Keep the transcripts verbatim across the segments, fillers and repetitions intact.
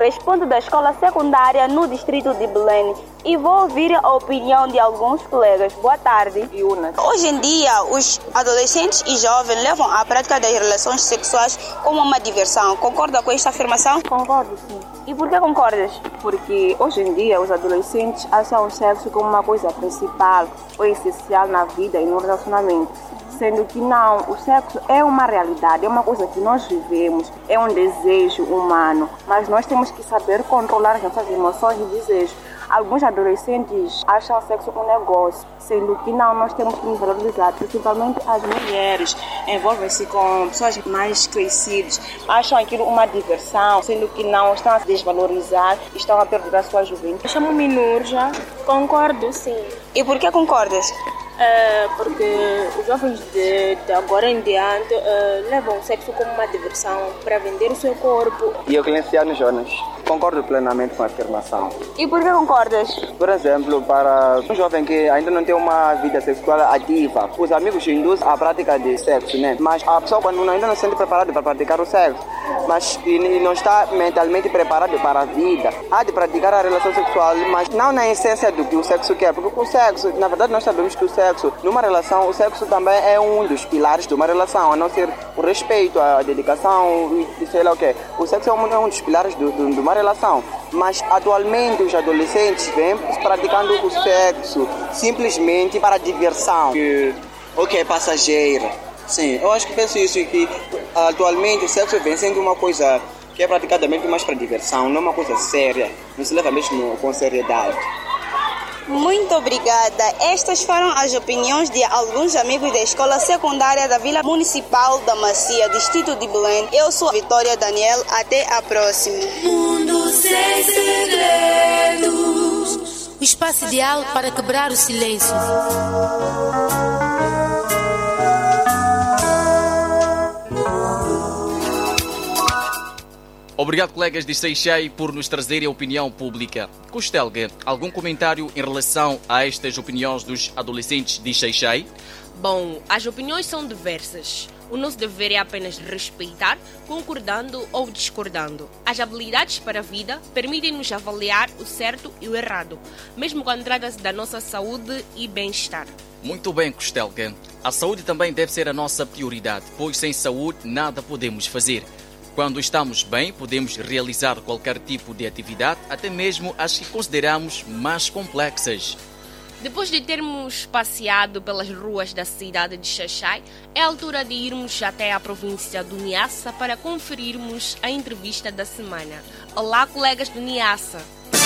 respondo da escola secundária no distrito de Belém e vou ouvir a opinião de alguns colegas. Boa tarde. Yuna. Hoje em dia, os adolescentes e jovens levam a prática das relações sexuais como uma diversão. Concorda com esta afirmação? Concordo, sim. E por que concordas? Porque hoje em dia os adolescentes acham o sexo como uma coisa principal ou essencial na vida e no relacionamento. Sendo que não, o sexo é uma realidade, é uma coisa que nós vivemos, é um desejo humano, mas nós temos que saber controlar as nossas emoções e desejos. Alguns adolescentes acham o sexo um negócio, sendo que não, nós temos que nos valorizar, principalmente as mulheres envolvem-se com pessoas mais crescidas, acham aquilo uma diversão, sendo que não, estão a se desvalorizar, estão a perder a sua juventude. Chamo-me Nurja, concordo sim. E por que concordas? É, porque os jovens de, de agora em diante é, levam o sexo como uma diversão para vender o seu corpo. E eu, Clenciano Jonas, concordo plenamente com a afirmação. E por que concordas? Por exemplo, para um jovem que ainda não tem uma vida sexual ativa, os amigos induzem a prática de sexo, né? Mas a pessoa quando ainda não se sente preparada para praticar o sexo, mas e não está mentalmente preparado para a vida, há de praticar a relação sexual, mas não na essência do que o sexo quer, porque o sexo, na verdade nós sabemos que o sexo numa relação, o sexo também é um dos pilares de uma relação, a não ser o respeito, a dedicação e sei lá o quê. O sexo é um, é um dos pilares do, do, de uma relação. Mas atualmente os adolescentes vêm praticando o sexo simplesmente para diversão. Que, ok, passageira. Sim, eu acho que penso isso, que atualmente o sexo vem sendo uma coisa que é praticamente mais para diversão, não uma coisa séria, não se leva mesmo com seriedade. Muito obrigada. Estas foram as opiniões de alguns amigos da escola secundária da Vila Municipal da Macia, distrito de Belém. Eu sou a Vitória Daniel. Até a próxima. Mundo sem segredos. O espaço ideal para quebrar o silêncio. Obrigado, colegas de Seixai, por nos trazerem a opinião pública. Costelga, algum comentário em relação a estas opiniões dos adolescentes de Seixai? Bom, as opiniões são diversas. O nosso dever é apenas respeitar, concordando ou discordando. As habilidades para a vida permitem-nos avaliar o certo e o errado, mesmo quando trata-se da nossa saúde e bem-estar. Muito bem, Costelga. A saúde também deve ser a nossa prioridade, pois sem saúde nada podemos fazer. Quando estamos bem, podemos realizar qualquer tipo de atividade, até mesmo as que consideramos mais complexas. Depois de termos passeado pelas ruas da cidade de Xaxai, é a altura de irmos até a província do Niassa para conferirmos a entrevista da semana. Olá, colegas do Niassa.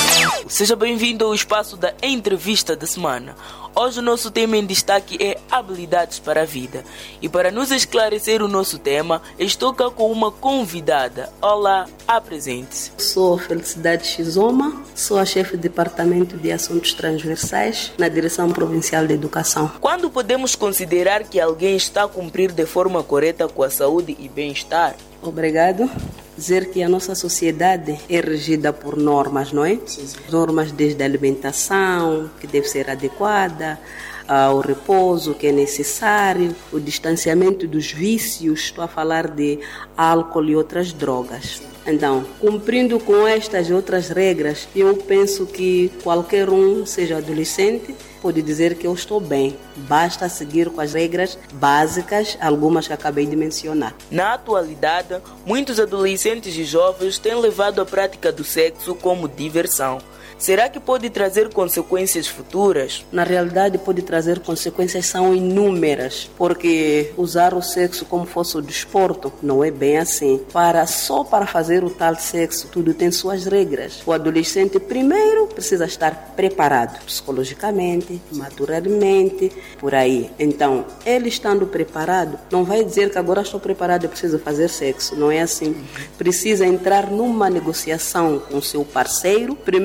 Seja bem-vindo ao espaço da entrevista da semana. Hoje o nosso tema em destaque é habilidades para a vida. E para nos esclarecer o nosso tema, estou cá com uma convidada. Olá, apresente-se. Sou Felicidade Xizoma, sou a chefe de departamento de assuntos transversais na Direção Provincial de Educação. Quando podemos considerar que alguém está a cumprir de forma correta com a saúde e bem-estar? Obrigado. Dizer que a nossa sociedade é regida por normas, não é? Sim, sim. Normas desde a alimentação, que deve ser adequada, ao repouso que é necessário, o distanciamento dos vícios, estou a falar de álcool e outras drogas. Então, cumprindo com estas outras regras, eu penso que qualquer um, seja adolescente, pode dizer que eu estou bem. Basta seguir com as regras básicas, algumas que acabei de mencionar. Na atualidade, muitos adolescentes e jovens têm levado a prática do sexo como diversão. Será que pode trazer consequências futuras? Na realidade, pode trazer consequências, são inúmeras, porque usar o sexo como fosse o desporto não é bem assim. Para, só para fazer o tal sexo, tudo tem suas regras. O adolescente, primeiro, precisa estar preparado psicologicamente, maturamente, por aí. Então, ele estando preparado, não vai dizer que agora estou preparado, eu preciso fazer sexo. Não é assim. Precisa entrar numa negociação com seu parceiro, primeiro,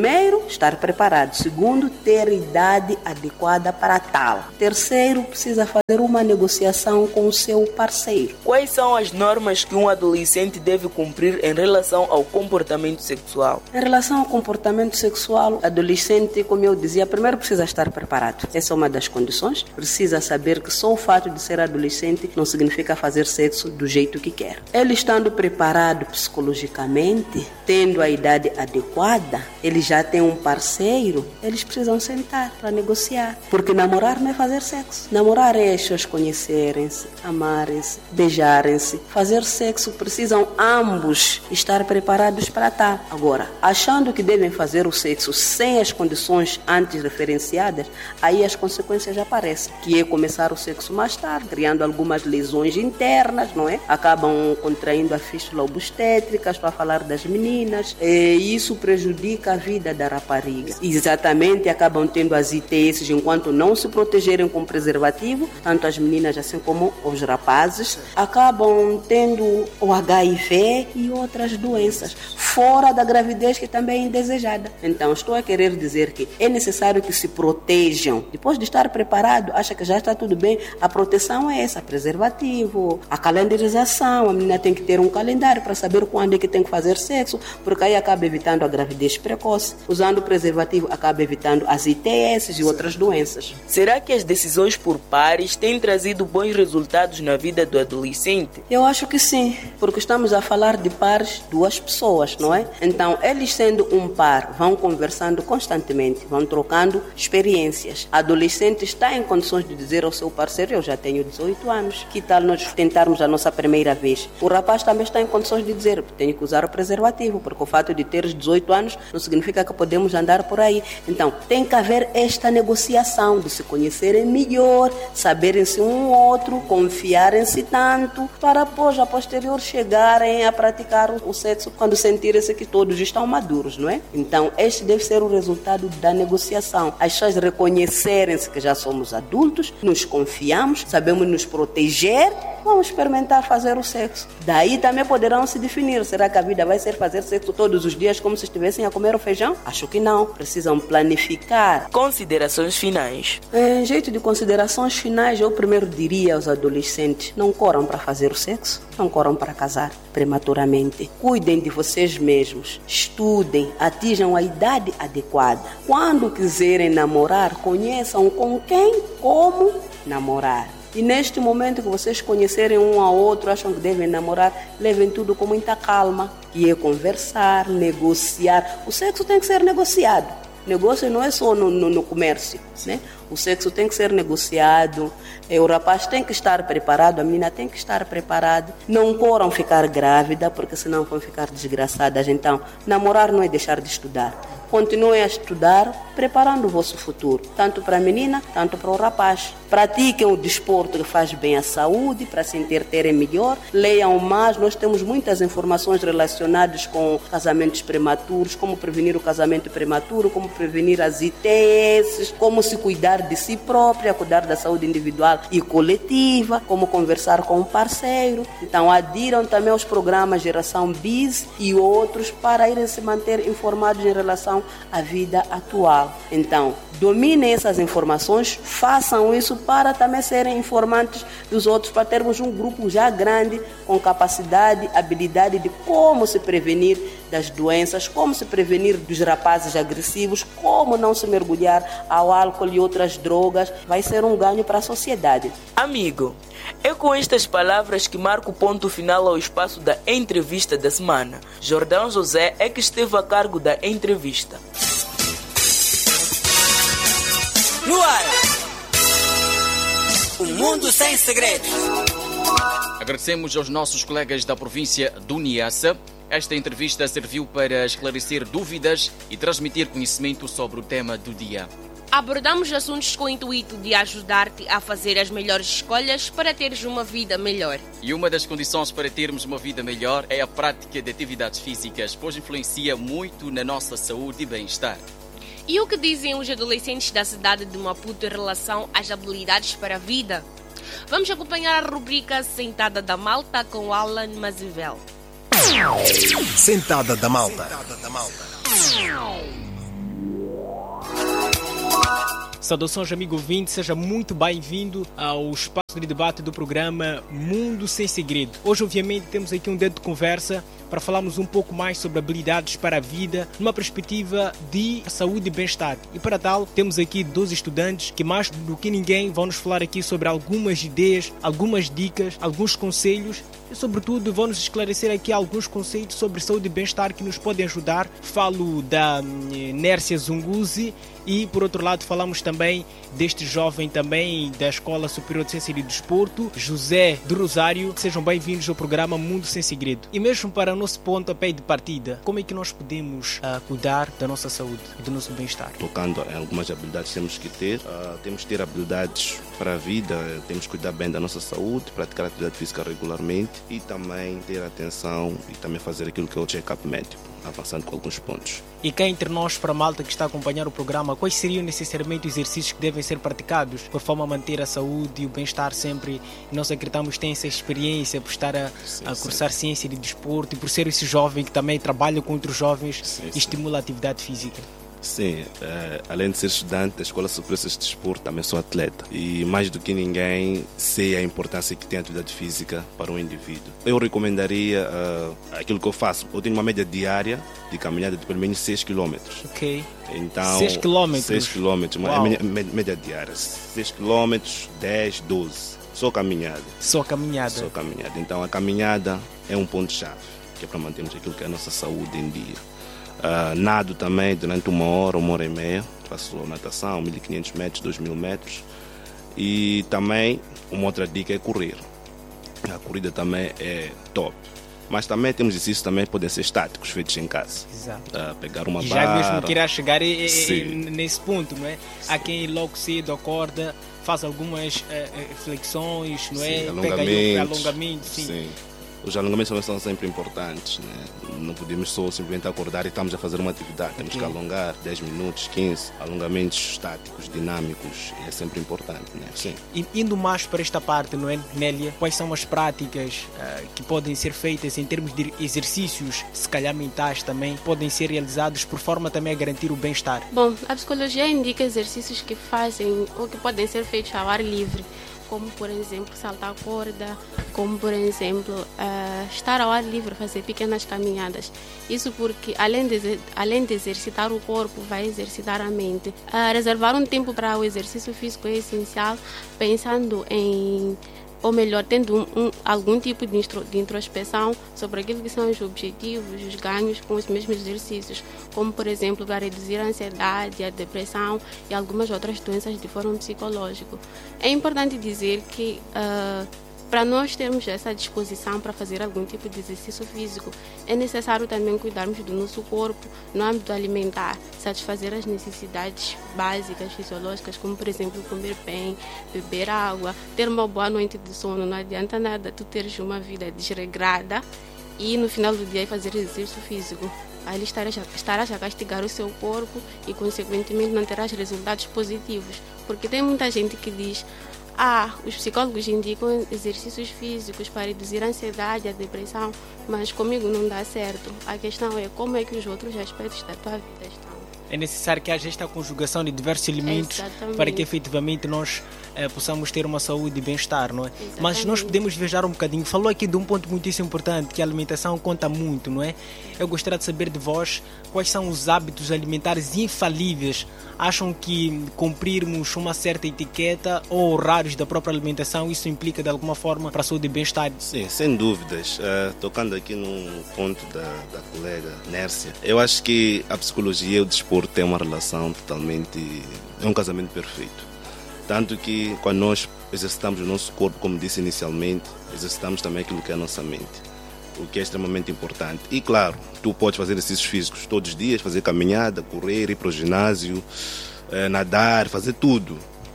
estar preparado. Segundo, ter idade adequada para tal. Terceiro, precisa fazer uma negociação com o seu parceiro. Quais são as normas que um adolescente deve cumprir em relação ao comportamento sexual? Em relação ao comportamento sexual, adolescente, como eu dizia, primeiro precisa estar preparado. Essa é uma das condições. Precisa saber que só o fato de ser adolescente não significa fazer sexo do jeito que quer. Ele estando preparado psicologicamente, tendo a idade adequada, ele já tem um parceiro, eles precisam sentar para negociar. Porque namorar não é fazer sexo. Namorar é as pessoas conhecerem-se, amarem-se, beijarem-se. Fazer sexo precisam ambos estar preparados para tal. Agora, achando que devem fazer o sexo sem as condições antes referenciadas, aí as consequências aparecem, que é começar o sexo mais tarde, criando algumas lesões internas, não é? Acabam contraindo a fístula obstétrica, estou a falar das meninas, e isso prejudica a vida da rapariga. Exatamente, acabam tendo as I T S enquanto não se protegerem com preservativo, tanto as meninas assim como os rapazes, acabam tendo o H I V e outras doenças, fora da gravidez que também é indesejada. Então, estou a querer dizer que é necessário que se protejam. Depois de estar preparado, acha que já está tudo bem, a proteção é essa, preservativo, a calendarização, a menina tem que ter um calendário para saber quando é que tem que fazer sexo, porque aí acaba evitando a gravidez precoce. Usando o preservativo, acaba evitando as I T S e outras doenças. Será que as decisões por pares têm trazido bons resultados na vida do adolescente? Eu acho que sim, porque estamos a falar de pares, duas pessoas, não é? Então, eles sendo um par, vão conversando constantemente, vão trocando experiências. A adolescente está em condições de dizer ao seu parceiro, eu já tenho dezoito anos, que tal nós tentarmos a nossa primeira vez? O rapaz também está em condições de dizer, tenho que usar o preservativo, porque o fato de teres dezoito anos não significa que podemos andar por aí. Então, tem que haver esta negociação de se conhecerem melhor, saberem-se um outro, confiarem-se tanto, para depois, a posterior, chegarem a praticar o sexo quando sentirem-se que todos estão maduros, não é? Então, este deve ser o resultado da negociação. As pessoas reconhecerem-se que já somos adultos, nos confiamos, sabemos nos proteger, vamos experimentar fazer o sexo. Daí também poderão se definir, será que a vida vai ser fazer sexo todos os dias como se estivessem a comer o feijão? Acho que não. Precisam planificar. Considerações finais. Em jeito de considerações finais, eu primeiro diria aos adolescentes, não corram para fazer o sexo, não corram para casar prematuramente. Cuidem de vocês mesmos, estudem, atinjam a idade adequada. Quando quiserem namorar, conheçam com quem, como namorar. E neste momento que vocês conhecerem um ao outro, acham que devem namorar, levem tudo com muita calma, que é conversar, negociar. O sexo tem que ser negociado. Negócio não é só no, no, no comércio, né? O sexo tem que ser negociado, o rapaz tem que estar preparado, a menina tem que estar preparada. Não corram ficar grávida, porque senão vão ficar desgraçadas. Então, namorar não é deixar de estudar. Continuem a estudar, preparando o vosso futuro, tanto para a menina, tanto para o rapaz. Pratiquem o desporto que faz bem à saúde, para se entreterem melhor. Leiam mais, nós temos muitas informações relacionadas com casamentos prematuros, como prevenir o casamento prematuro, como prevenir as I T S, como se cuidar de si própria, cuidar da saúde individual e coletiva, como conversar com um parceiro. Então, adiram também aos programas Geração Bis e outros para irem se manter informados em relação à vida atual. Então, dominem essas informações, façam isso para também serem informantes dos outros, para termos um grupo já grande com capacidade, habilidade de como se prevenir das doenças, como se prevenir dos rapazes agressivos, como não se mergulhar ao álcool e outras drogas. Vai ser um ganho para a sociedade. Amigo, é com estas palavras que marco o ponto final ao espaço da entrevista da semana. Jordão José é que esteve a cargo da entrevista. No ar, um mundo sem segredos. Agradecemos aos nossos colegas da província do Niassa. Esta entrevista serviu para esclarecer dúvidas e transmitir conhecimento sobre o tema do dia. Abordamos assuntos com o intuito de ajudar-te a fazer as melhores escolhas para teres uma vida melhor. E uma das condições para termos uma vida melhor é a prática de atividades físicas, pois influencia muito na nossa saúde e bem-estar. E o que dizem os adolescentes da cidade de Maputo em relação às habilidades para a vida? Vamos acompanhar a rubrica Sentada da Malta com Alan Mazivel. Sentada da Malta. Saudações, amigo ouvinte, seja muito bem-vindo ao espaço de debate do programa Mundo Sem Segredo. Hoje, obviamente, temos aqui um dedo de conversa para falarmos um pouco mais sobre habilidades para a vida numa perspectiva de saúde e bem-estar. E para tal, temos aqui dois estudantes que mais do que ninguém vão nos falar aqui sobre algumas ideias, algumas dicas, alguns conselhos e, sobretudo, vão nos esclarecer aqui alguns conceitos sobre saúde e bem-estar que nos podem ajudar. Falo da Nércia Zunguzi e, por outro lado, falamos também deste jovem também da Escola Superior de Ciência e Desporto, José do Rosário. Sejam bem-vindos ao programa Mundo Sem Segredo. E mesmo para o nosso pontapé de partida, como é que nós podemos uh, cuidar da nossa saúde e do nosso bem-estar? Tocando em algumas habilidades temos que ter, uh, temos que ter habilidades para a vida, temos que cuidar bem da nossa saúde, praticar atividade física regularmente e também ter atenção e também fazer aquilo que é o check-up médico, avançando com alguns pontos. E cá entre nós, para a malta que está a acompanhar o programa, quais seriam necessariamente os exercícios que devem ser praticados por forma a manter a saúde e o bem-estar sempre? E nós acreditamos que tem essa experiência por estar a, sim, a cursar sim. ciência de desporto e por ser esse jovem que também trabalha com outros jovens sim, e estimula sim. a atividade física. Sim, uh, além de ser estudante da Escola Superior de Desporto, também sou atleta. E mais do que ninguém, sei a importância que tem a atividade física para um indivíduo. Eu recomendaria uh, aquilo que eu faço. Eu tenho uma média diária de caminhada de pelo menos seis quilômetros. Ok. Então, seis quilômetros? seis quilômetros, uma média, média diária. seis quilômetros, dez, doze. Só caminhada. Só caminhada. Só caminhada. Então, a caminhada é um ponto-chave, que é para mantermos aquilo que é a nossa saúde em dia. Uh, nado também durante uma hora, uma hora e meia. Faço natação, mil e quinhentos metros, dois mil metros. E também, uma outra dica é correr. A corrida também é top. Mas também temos exercícios também que podem ser estáticos, feitos em casa. Exato. Uh, pegar uma e barra. Já mesmo que irá chegar e, e, nesse ponto, não é? Sim. Há quem logo cedo acorda, faz algumas uh, flexões, não é? Sim, alongamentos. alongamentos sim. Sim. Os alongamentos são sempre importantes, né? Não podemos só simplesmente acordar e estamos a fazer uma atividade. Temos okay. que alongar dez minutos, quinze, alongamentos estáticos, dinâmicos, é sempre importante, né? Sim. E indo mais para esta parte, não é, Nélia? Quais são as práticas uh, que podem ser feitas em termos de exercícios, se calhar mentais também, podem ser realizados por forma também a garantir o bem-estar? Bom, a psicologia indica exercícios que fazem ou que podem ser feitos ao ar livre, como por exemplo saltar a corda, como por exemplo uh, estar ao ar livre, fazer pequenas caminhadas. Isso porque além de, além de exercitar o corpo, vai exercitar a mente. Uh, reservar um tempo para o exercício físico é essencial, pensando em, ou melhor, tendo um, um, algum tipo de, intro, de introspeção sobre aquilo que são os objetivos, os ganhos com os mesmos exercícios, como por exemplo para reduzir a ansiedade, a depressão e algumas outras doenças de forma psicológica. É importante dizer que uh, para nós termos essa disposição para fazer algum tipo de exercício físico, é necessário também cuidarmos do nosso corpo no âmbito alimentar, satisfazer as necessidades básicas, fisiológicas, como por exemplo comer bem, beber água, ter uma boa noite de sono. Não adianta nada tu teres uma vida desregrada e no final do dia fazer exercício físico. Aí estarás, estarás a castigar o seu corpo e consequentemente não terás resultados positivos, porque tem muita gente que diz: Ah, os psicólogos indicam exercícios físicos para reduzir a ansiedade, a depressão, mas comigo não dá certo. A questão é como é que os outros aspectos da tua vida estão. É necessário que haja esta conjugação de diversos elementos Exatamente. Para que efetivamente nós eh, possamos ter uma saúde e bem-estar, não é? Exatamente. Mas nós podemos viajar um bocadinho. Falou aqui de um ponto muitíssimo importante, que a alimentação conta muito, não é? Eu gostaria de saber de vós quais são os hábitos alimentares infalíveis. Acham que cumprirmos uma certa etiqueta ou horários da própria alimentação, isso implica de alguma forma para a saúde e bem-estar? Sim, sem dúvidas. Uh, tocando aqui num ponto da, da colega Nércia, eu acho que a psicologia e o desporto têm uma relação totalmente... é um casamento perfeito. Tanto que quando nós exercitamos o nosso corpo, como disse inicialmente, exercitamos também aquilo que é a nossa mente, o que é extremamente importante. E claro, tu podes fazer exercícios físicos todos os dias, fazer caminhada, correr, ir para o ginásio, eh, nadar, fazer tudo.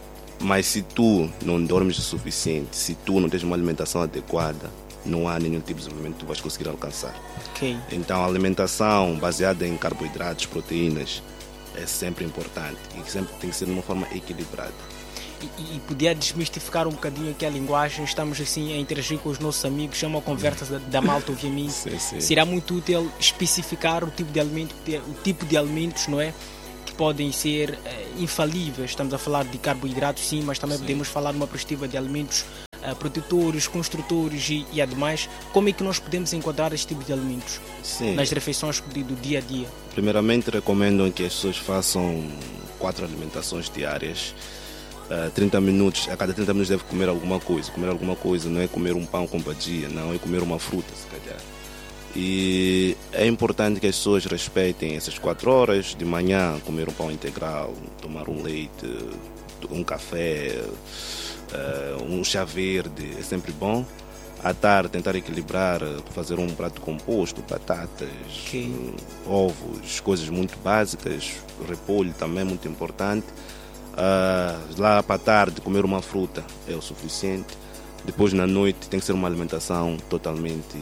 Mas se tu não dormes o suficiente, se tu não tens uma alimentação adequada, não há nenhum tipo de desenvolvimento que tu vais conseguir alcançar. Okay. Então a alimentação baseada em carboidratos, proteínas, é sempre importante e sempre tem que ser de uma forma equilibrada. E, e podia desmistificar um bocadinho aqui a linguagem. Estamos assim a interagir com os nossos amigos, é uma conversa da, da malta, obviamente. Sim, sim. Será muito útil especificar o tipo de alimento, o tipo de alimentos, não é, que podem ser eh, infalíveis. Estamos a falar de carboidratos, sim, mas também sim. podemos falar de uma perspectiva de alimentos eh, protetores, construtores e, e ademais. Como é que nós podemos encontrar este tipo de alimentos sim. nas refeições do, do dia a dia? Primeiramente, recomendam que as pessoas façam quatro alimentações diárias. Uh, trinta minutos, a cada trinta minutos deve comer alguma coisa. Comer alguma coisa não é comer um pão com badia, não é comer uma fruta, se calhar. E é importante que as pessoas respeitem essas quatro horas. De manhã, comer um pão integral, tomar um leite, um café, uh, um chá verde, é sempre bom. À tarde, tentar equilibrar, fazer um prato composto, batatas, okay. ovos, coisas muito básicas. Repolho também é muito importante. Uh, lá para a tarde comer uma fruta é o suficiente. Depois na noite tem que ser uma alimentação totalmente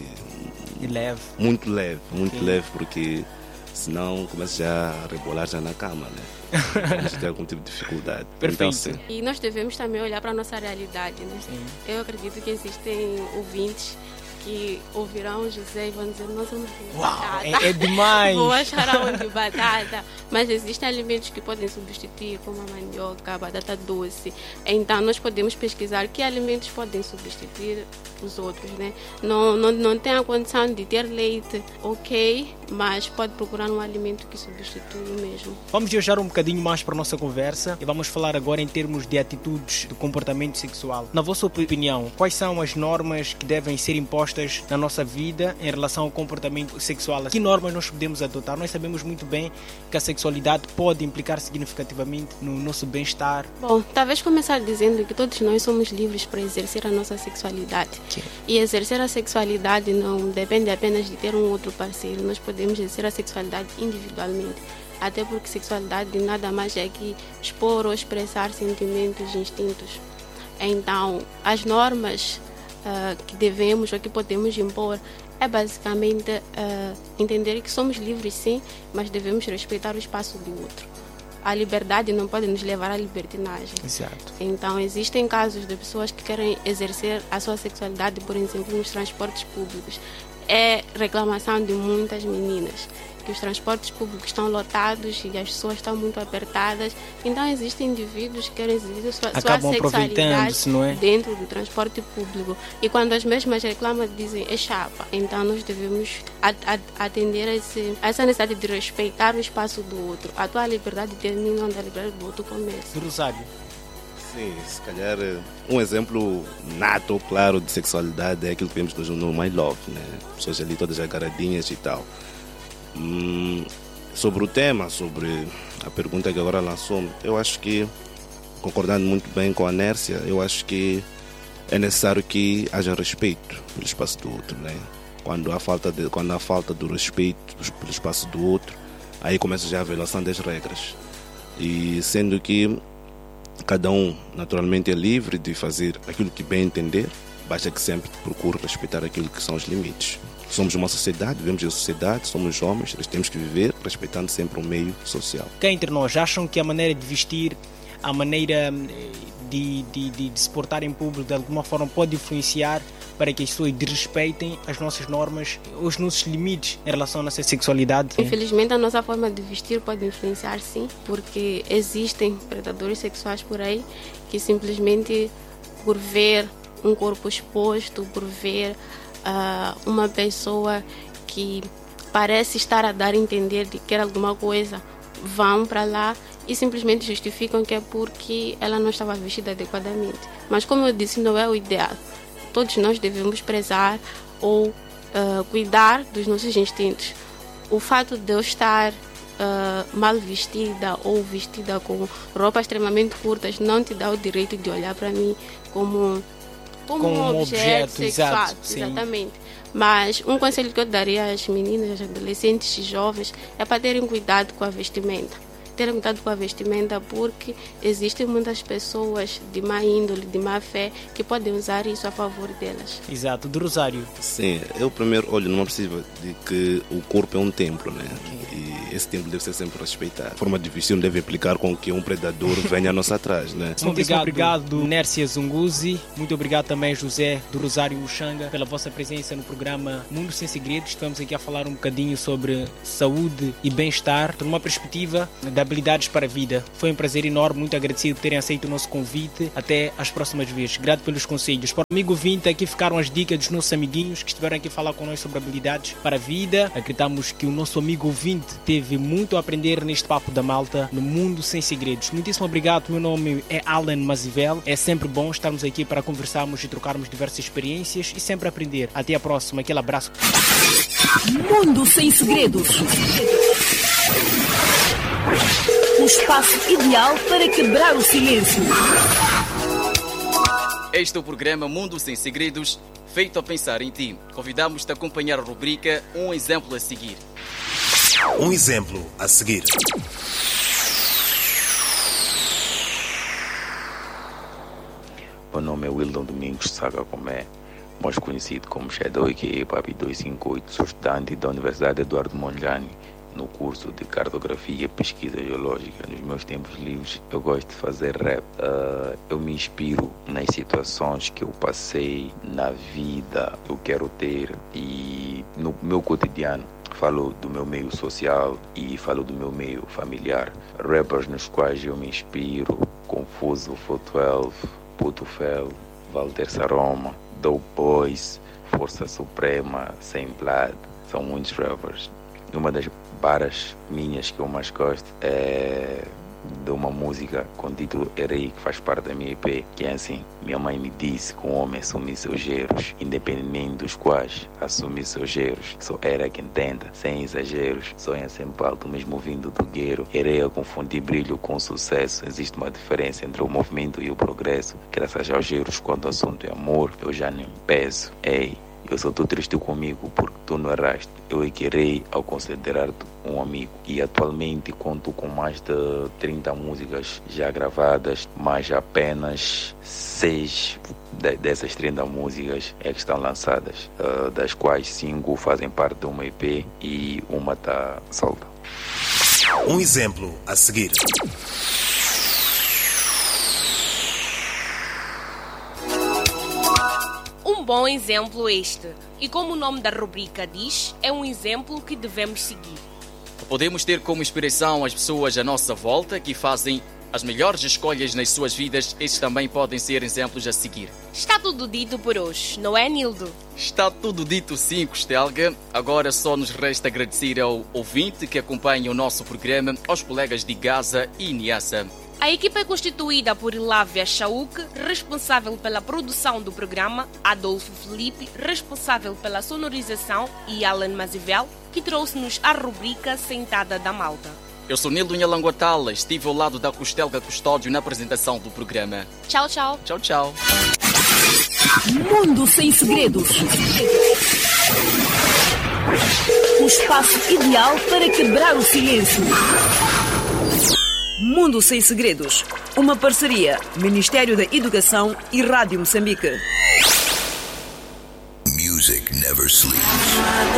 e leve. Muito leve, muito okay. leve, porque senão começa já a rebolar já na cama, né? Vamos ter algum tipo de dificuldade. Perfeito. Então, e nós devemos também olhar para a nossa realidade, né? Sim. Eu acredito que existem ouvintes que ouvirão o José e vão dizer, nós somos de batata. É, é demais! Vou achar aonde batata. Mas existem alimentos que podem substituir, como a mandioca, a batata doce. Então, nós podemos pesquisar que alimentos podem substituir os outros, né? Não, não, não tem a condição de ter leite, ok, mas pode procurar um alimento que substitui o mesmo. Vamos viajar um bocadinho mais para a nossa conversa e vamos falar agora em termos de atitudes de comportamento sexual. Na vossa opinião, quais são as normas que devem ser impostas na nossa vida em relação ao comportamento sexual? Que normas nós podemos adotar? Nós sabemos muito bem que a sexualidade pode implicar significativamente no nosso bem-estar. Bom, talvez começar dizendo que todos nós somos livres para exercer a nossa sexualidade. Okay. E exercer a sexualidade não depende apenas de ter um outro parceiro. Nós podemos exercer a sexualidade individualmente. Até porque sexualidade nada mais é que expor ou expressar sentimentos e instintos. Então, as normas Uh, que devemos ou que podemos impor é basicamente uh, entender que somos livres sim, mas devemos respeitar o espaço do outro. A liberdade não pode nos levar à libertinagem. Exato. Então existem casos de pessoas que querem exercer a sua sexualidade, por exemplo, nos transportes públicos. É reclamação de muitas meninas que os transportes públicos estão lotados e as pessoas estão muito apertadas. Então existem indivíduos que querem exercer sua, sua sexualidade não é? dentro do transporte público. E quando as mesmas reclamam, dizem é chapa. Então nós devemos atender a, esse, a essa necessidade de respeitar o espaço do outro. A tua liberdade termina onde a liberdade do outro começa. Do Rosário. Sim, se calhar um exemplo nato, claro, de sexualidade é aquilo que vemos no My Love, né? Pessoas ali todas agarradinhas e tal. Hum, sobre o tema, sobre a pergunta que agora lançou, eu acho que, concordando muito bem com a Nércia, eu acho que é necessário que haja respeito pelo espaço do outro, né? Quando há falta de, quando há falta do respeito pelo espaço do outro, aí começa já a violação das regras. E sendo que cada um naturalmente é livre de fazer aquilo que bem entender, basta que sempre procure respeitar aquilo que são os limites. Somos uma sociedade, vivemos em sociedade, somos homens, nós temos que viver respeitando sempre o meio social. Cá entre nós, acham que a maneira de vestir, a maneira de, de, de, de se portar em público, de alguma forma pode influenciar para que as pessoas desrespeitem as nossas normas, os nossos limites em relação à nossa sexualidade? Infelizmente, a nossa forma de vestir pode influenciar, sim, porque existem predadores sexuais por aí que simplesmente por ver um corpo exposto, por ver Uh, uma pessoa que parece estar a dar a entender de que quer alguma coisa, vão para lá e simplesmente justificam que é porque ela não estava vestida adequadamente. Mas como eu disse, não é o ideal. Todos nós devemos prezar ou uh, cuidar dos nossos instintos. O fato de eu estar uh, mal vestida ou vestida com roupas extremamente curtas não te dá o direito de olhar para mim como como, como um objeto, objeto sexual, exato, exatamente. Mas um conselho que eu daria às meninas, às adolescentes e jovens é para terem cuidado com a vestimenta. Terem cuidado com a vestimenta porque existem muitas pessoas de má índole, de má fé, que podem usar isso a favor delas. Exato. Do Rosário. Sim, eu primeiro olho numa perspectiva de que o corpo é um templo, né? Okay. esse tempo deve ser sempre respeitado. A forma de vestir não deve implicar com que um predador venha a nossa atrás, né? Muito obrigado, obrigado Nércia Zunguzi. Muito obrigado também, José do Rosário Uxanga, pela vossa presença no programa Mundo Sem Segredos. Estamos aqui a falar um bocadinho sobre saúde e bem-estar, numa perspectiva de habilidades para a vida. Foi um prazer enorme, muito agradecido por terem aceito o nosso convite. Até às próximas vezes. Grato pelos conselhos. Para o amigo ouvinte, aqui ficaram as dicas dos nossos amiguinhos que estiveram aqui a falar connosco sobre habilidades para a vida. Acreditamos que o nosso amigo ouvinte teve muito a aprender neste Papo da Malta, no Mundo Sem Segredos. Muitíssimo obrigado. Meu nome é Alan Mazivel. É sempre bom estarmos aqui para conversarmos e trocarmos diversas experiências e sempre aprender. Até a próxima. Aquele abraço. Mundo Sem Segredos. O espaço ideal para quebrar o silêncio. Este é o programa Mundo Sem Segredos, feito a pensar em ti. Convidamos-te a acompanhar a rubrica Um Exemplo a Seguir. Um exemplo a seguir. Meu nome é Wildon Domingos Saga Comé, mais conhecido como Shadow, que é Papi dois cinco oito, sou estudante da Universidade Eduardo Mondlane, no curso de Cartografia e Pesquisa Geológica. Nos meus tempos livres eu gosto de fazer rap. Uh, eu me inspiro nas situações que eu passei na vida, eu quero ter, e no meu cotidiano. Falo do meu meio social e falo do meu meio familiar. Rappers nos quais eu me inspiro: Confuso, four twelve, Puto Fel, Walter Saroma, Dope Boys, Força Suprema, Sem Blood. São muitos rappers. Uma das baras minhas que eu mais gosto é de uma música com título Erei, que faz parte da minha E P, que é assim: minha mãe me disse que um homem assume seus erros, independente dos quais assumir seus erros. Só era quem tenta, sem exageros, sonha sempre alto, mesmo vindo do gueiro. Erei a confundir brilho com sucesso. Existe uma diferença entre o movimento e o progresso. Graças aos erros, quando o assunto é amor, eu já nem peço. Ei, eu só estou triste comigo porque tu não erraste. Eu é que errei ao considerar-te um amigo. E atualmente conto com mais de trinta músicas já gravadas, mas apenas seis dessas trinta músicas é que estão lançadas, das quais cinco fazem parte de uma E P e uma está solta. Um exemplo a seguir. Um bom exemplo este. E como o nome da rubrica diz, é um exemplo que devemos seguir. Podemos ter como inspiração as pessoas à nossa volta que fazem as melhores escolhas nas suas vidas. Estes também podem ser exemplos a seguir. Está tudo dito por hoje, não é, Nildo? Está tudo dito, sim, Costelga. Agora só nos resta agradecer ao ouvinte que acompanha o nosso programa, aos colegas de Gaza e Niassa. A equipa é constituída por Lávia Chauk, responsável pela produção do programa, Adolfo Felipe, responsável pela sonorização, e Alan Mazivel, que trouxe-nos a rubrica Sentada da Malta. Eu sou Nildo Nhalanguatala, estive ao lado da Costelga Custódio na apresentação do programa. Tchau, tchau. Tchau, tchau. Mundo Sem Segredos. O espaço ideal para quebrar o silêncio. Mundo Sem Segredos. Uma parceria Ministério da Educação e Rádio Moçambique. Music never sleeps.